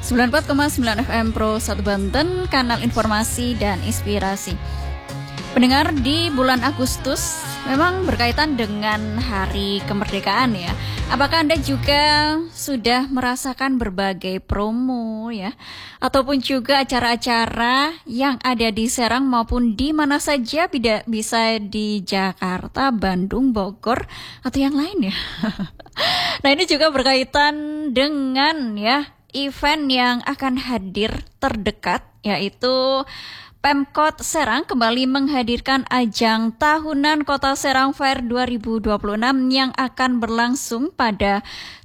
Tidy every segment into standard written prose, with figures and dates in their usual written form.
94,9 FM Pro 1 Banten, kanal informasi dan inspirasi. Pendengar, di bulan Agustus memang berkaitan dengan hari kemerdekaan ya. Apakah Anda juga sudah merasakan berbagai promo ya, ataupun juga acara-acara yang ada di Serang maupun di mana saja, bisa di Jakarta, Bandung, Bogor, atau yang lain ya. Nah, ini juga berkaitan dengan ya event yang akan hadir terdekat, yaitu Pemkot Serang kembali menghadirkan ajang tahunan Kota Serang Fair 2026 yang akan berlangsung pada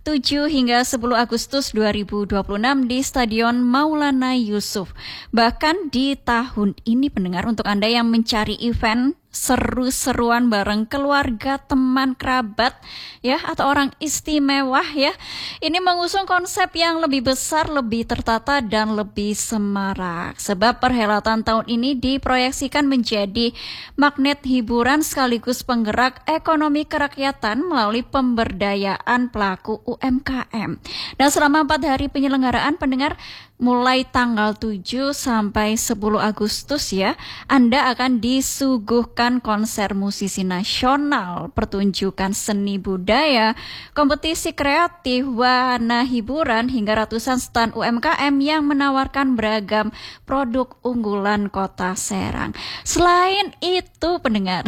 7 hingga 10 Agustus 2026 di Stadion Maulana Yusuf. Bahkan di tahun ini, pendengar, untuk Anda yang mencari event seru-seruan bareng keluarga, teman, kerabat ya, atau orang istimewa ya, ini mengusung konsep yang lebih besar, lebih tertata dan lebih semarak. Sebab perhelatan tahun ini diproyeksikan menjadi magnet hiburan sekaligus penggerak ekonomi kerakyatan melalui pemberdayaan pelaku UMKM. Dan selama 4 hari penyelenggaraan, pendengar, mulai tanggal 7 sampai 10 Agustus ya, Anda akan disuguhkan konser musisi nasional, pertunjukan seni budaya, kompetisi kreatif, wahana hiburan, hingga ratusan stand UMKM yang menawarkan beragam produk unggulan Kota Serang. Selain itu, pendengar,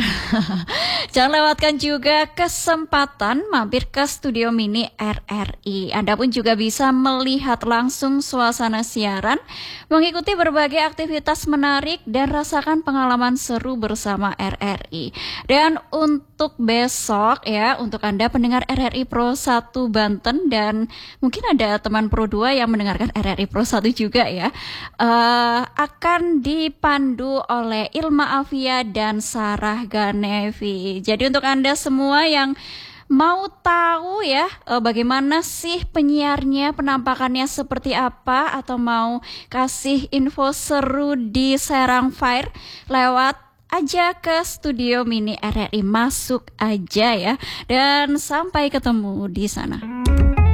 jangan lewatkan juga kesempatan mampir ke Studio Mini RRI. Anda pun juga bisa melihat langsung suasana siaran, mengikuti berbagai aktivitas menarik, dan rasakan pengalaman seru bersama RRI. Dan untuk besok ya, untuk Anda pendengar RRI Pro 1 Banten, dan mungkin ada teman Pro 2 yang mendengarkan RRI Pro 1 juga ya, akan dipandu oleh Ilma Afia dan Sarah Ganevi. Jadi untuk Anda semua yang mau tahu ya bagaimana sih penyiarnya, penampakannya seperti apa, atau mau kasih info seru di Serang Fair, lewat aja ke Studio Mini RRI, masuk aja ya, dan sampai ketemu di sana.